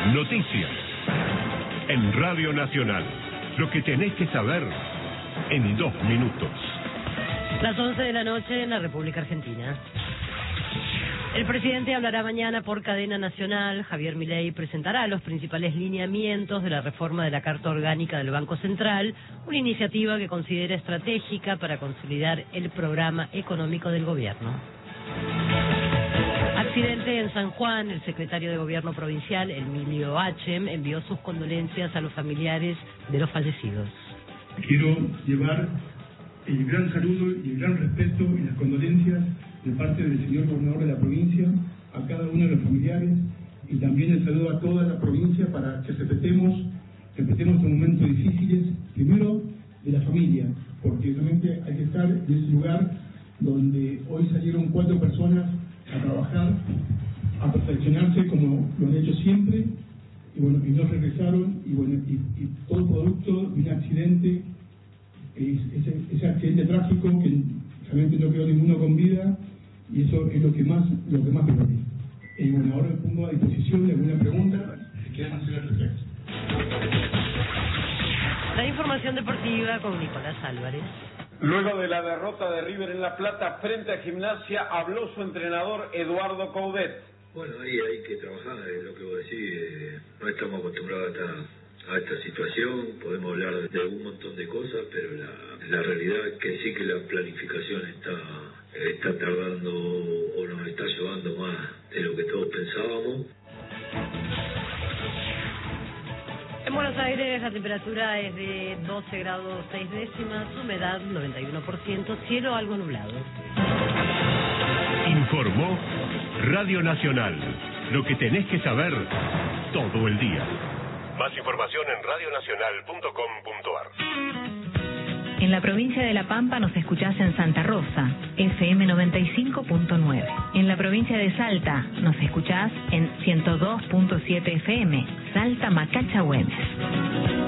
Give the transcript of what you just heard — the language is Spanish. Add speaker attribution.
Speaker 1: Noticias. En Radio Nacional. Lo que tenés que saber en 2 minutos.
Speaker 2: Las 11 de la noche en la República Argentina. El presidente hablará mañana por cadena nacional. Javier Milei presentará los principales lineamientos de la reforma de la Carta Orgánica del Banco Central, una iniciativa que considera estratégica para consolidar el programa económico del gobierno. Accidente en San Juan. El secretario de Gobierno provincial, Emilio Hachem, envió sus condolencias a los familiares de los fallecidos.
Speaker 3: Quiero llevar el gran saludo y el gran respeto y las condolencias de parte del señor gobernador de la provincia a cada uno de los familiares, y también el saludo a toda la provincia para que respetemos estos momentos difíciles, primero de la familia, porque realmente hay que estar en ese lugar donde hoy salieron 4 personas a trabajar, a perfeccionarse como lo han hecho siempre, y bueno, y no regresaron, y todo producto de un accidente, ese accidente trágico que realmente no quedó ninguno con vida, y eso es lo que más me duele. Y bueno, ahora me pongo a disposición de alguna pregunta que quieran hacer al respecto.
Speaker 2: La información deportiva con Nicolás Álvarez.
Speaker 4: Luego de la derrota de River en La Plata frente a Gimnasia, habló su entrenador Eduardo Coudet.
Speaker 5: Bueno, ahí hay que trabajar, es lo que vos decís, no estamos acostumbrados a esta situación, podemos hablar de un montón de cosas, pero la realidad es que sí que la planificación está tardando o nos está llevando más de lo que todos pensábamos.
Speaker 2: En Buenos Aires la temperatura es de 12 grados 6 décimas, humedad 91%, cielo algo nublado.
Speaker 1: Informó Radio Nacional. Lo que tenés que saber todo el día. Más información en radionacional.com.ar.
Speaker 6: En la provincia de La Pampa nos escuchás en Santa Rosa, FM 95.9. En la provincia de Salta nos escuchás en 102.7 FM, Salta Macacha Güemes.